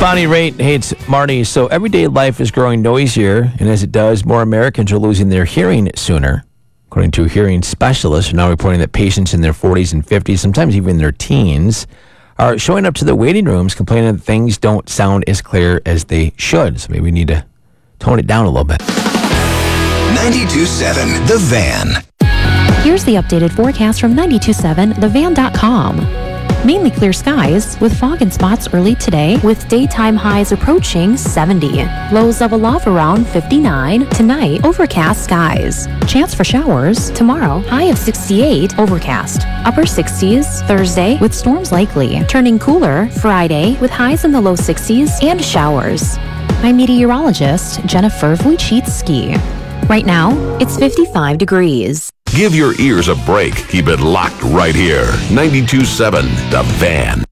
Bonnie Raitt hates Marty. So everyday life is growing noisier, and as it does, more Americans are losing their hearing sooner. According to hearing specialists, are now reporting that patients in their 40s and 50s, sometimes even their teens, are showing up to the waiting rooms complaining that things don't sound as clear as they should. So maybe we need to tone it down a little bit. 92.7 The Van. Here's the updated forecast from 92.7thevan.com. Mainly clear skies with fog and spots early today with daytime highs approaching 70. Lows level off around 59. Tonight, overcast skies. Chance for showers tomorrow. High of 68, overcast. Upper 60s Thursday with storms likely. Turning cooler Friday with highs in the low 60s and showers. I'm meteorologist Jennifer Wojcicki. Right now, it's 55 degrees. Give your ears a break. Keep it locked right here. 92.7 The Van.